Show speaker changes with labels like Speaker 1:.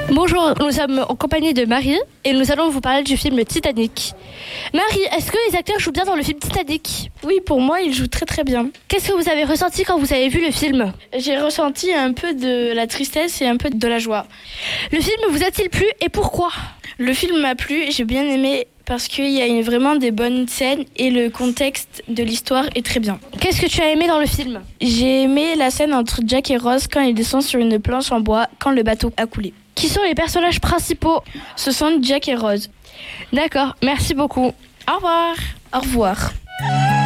Speaker 1: Bonjour, nous sommes en compagnie de Marie et nous allons vous parler du film Titanic. Marie, est-ce que les acteurs jouent bien dans le film Titanic?
Speaker 2: Oui, pour moi, ils jouent très très bien.
Speaker 1: Qu'est-ce que vous avez ressenti quand vous avez vu le film?
Speaker 2: J'ai ressenti un peu de la tristesse et un peu de la joie.
Speaker 1: Le film vous a-t-il plu et pourquoi?
Speaker 2: Le film m'a plu, j'ai bien aimé parce qu'il y a vraiment des bonnes scènes et le contexte de l'histoire est très bien.
Speaker 1: Qu'est-ce que tu as aimé dans le film?
Speaker 2: J'ai aimé la scène entre Jack et Rose quand ils descendent sur une planche en bois quand le bateau a coulé.
Speaker 1: Qui sont les personnages principaux?
Speaker 2: Ce sont Jack et Rose.
Speaker 1: D'accord, merci beaucoup.
Speaker 2: Au revoir. Au revoir.